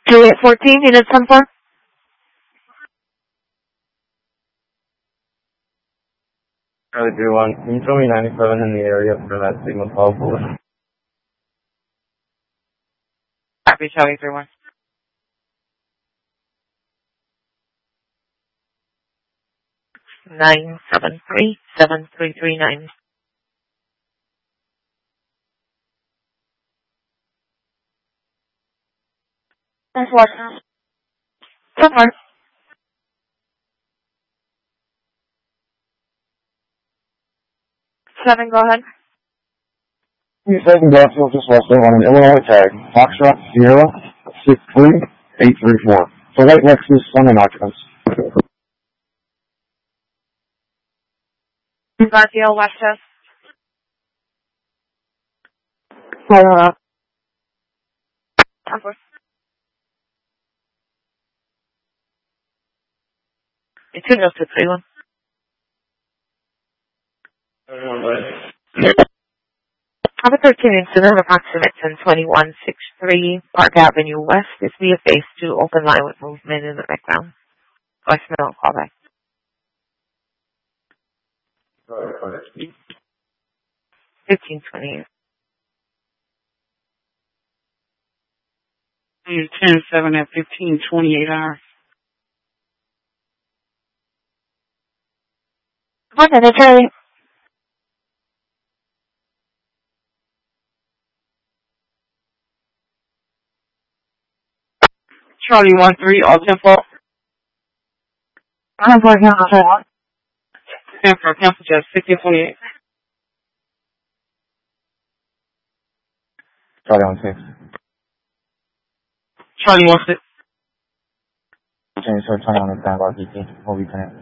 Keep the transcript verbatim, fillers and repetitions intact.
Juliet fourteen, unit ten four. Charlie three one, can you show me ninety-seven in the area for that signal twelve bullet? Copy, Charlie three one. Nine seven three seven three three nine. That's what. So far. Seven, go ahead. You second Gainesville, just west of on an Illinois tag. Foxtrot Sierra six three eight three four. So white Lexus on an occupants. Garfield, Westchester. Hello. ten four. It's two zero two three one. Have a thirteen incident approximate ten twenty-one sixty-three Park Avenue West. This be a phase two open line with movement in the background. Voicemail, call back. Fifteen twenty-eight. ten seven at fifteen twenty-eight hours. One minute, Charlie. Charlie one three, all tempo. I'm working on that. Cancel, cancel, just fifteen twenty-eight. Charlie on six. Charlie one six. Change her turn on the standby P T. We'll be connected.